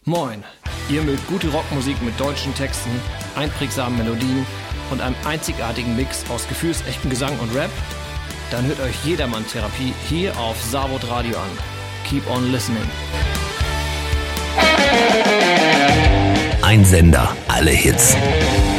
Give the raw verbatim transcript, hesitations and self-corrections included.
Moin, ihr mögt gute Rockmusik mit deutschen Texten, einprägsamen Melodien und einem einzigartigen Mix aus gefühlsechtem Gesang und Rap? Dann hört euch Jedermann-Therapie hier auf Savod Radio an. Keep on listening. Ein Sender, alle Hits.